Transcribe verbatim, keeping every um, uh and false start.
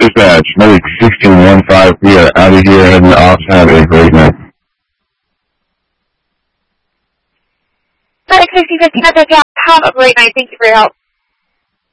dispatch. Medic sixteen one five, we are out of here, heading off. Have a great night. Medic sixteen fifteen, have a great night. Thank you for your help.